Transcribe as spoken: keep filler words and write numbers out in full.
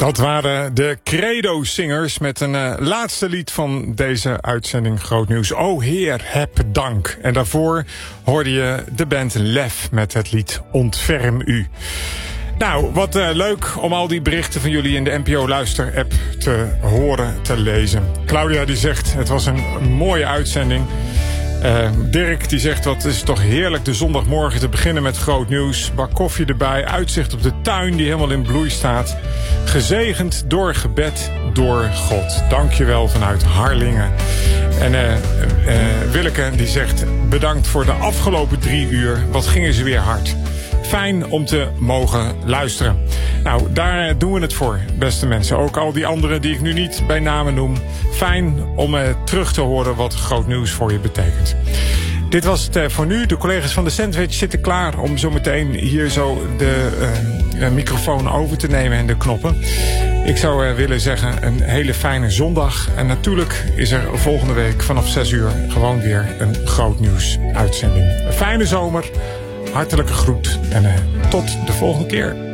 Dat waren de Credo-zingers met een uh, laatste lied van deze uitzending Groot Nieuws. O Heer, heb dank. En daarvoor hoorde je de band Lef met het lied Ontferm U. Nou, wat uh, leuk om al die berichten van jullie in de N P O Luister-app te horen, te lezen. Claudia die zegt, het was een, een mooie uitzending. Uh, Dirk die zegt, wat is het toch heerlijk de zondagmorgen te beginnen met groot nieuws. Bak koffie erbij, uitzicht op de tuin die helemaal in bloei staat. Gezegend door gebed door God. Dankjewel vanuit Harlingen. En uh, uh, Willeke die zegt, bedankt voor de afgelopen drie uur. Wat gingen ze weer hard. Fijn om te mogen luisteren. Nou, daar doen we het voor, beste mensen. Ook al die anderen die ik nu niet bij namen noem. Fijn om uh, terug te horen wat groot nieuws voor je betekent. Dit was het uh, voor nu. De collega's van de Sandwich zitten klaar om zo meteen hier zo de uh, uh, microfoon over te nemen en de knoppen. Ik zou uh, willen zeggen een hele fijne zondag. En natuurlijk is er volgende week vanaf zes uur gewoon weer een groot nieuws uitzending. Een fijne zomer. Hartelijke groet en uh, tot de volgende keer.